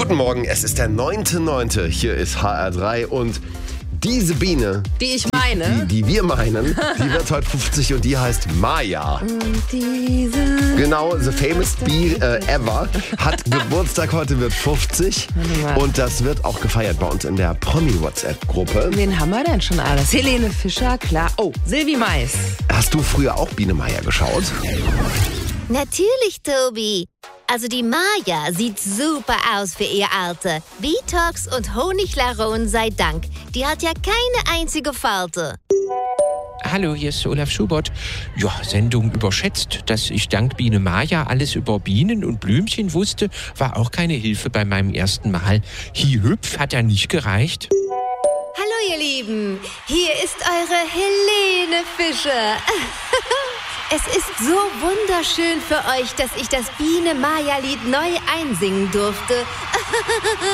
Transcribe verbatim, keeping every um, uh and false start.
Guten Morgen, es ist der neunte neunte Hier ist H R drei und diese Biene, Die ich meine. die, die wir meinen, die wird heute fünfzig und die heißt Maya. Und diese Genau, the famous bee äh, ever, hat Geburtstag, heute wird fünfzig und das wird auch gefeiert bei uns in der Promi-WhatsApp-Gruppe. Wen haben wir denn schon alles? Helene Fischer, klar. Oh, Silvi Mais. Hast du früher auch Biene Maya geschaut? Natürlich, Tobi. Also die Maya sieht super aus für ihr Alter. Detox und Honiglaron sei Dank. Die hat ja keine einzige Falte. Hallo, hier ist Olaf Schubert. Ja, Sendung überschätzt. Dass ich dank Biene Maya alles über Bienen und Blümchen wusste, war auch keine Hilfe bei meinem ersten Mal. Hi-hüpf hat ja nicht gereicht. Hallo ihr Lieben, hier ist eure Helene Fischer. Es ist so wunderschön für euch, dass ich das Biene-Maya-Lied neu einsingen durfte.